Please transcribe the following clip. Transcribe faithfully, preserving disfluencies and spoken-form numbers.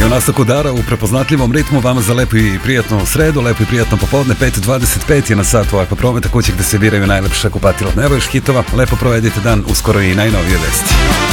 u nastavku Dara u prepoznatljivom ritmu vama za lepu i prijatnu sredu, lepo i prijatno popodne, pet dvadeset pet je na satu Akva Prometa, kuće gde se biraju najlepša kupatila. Evo još hitova, lepo provedite dan, uskoro i najnovije vesti.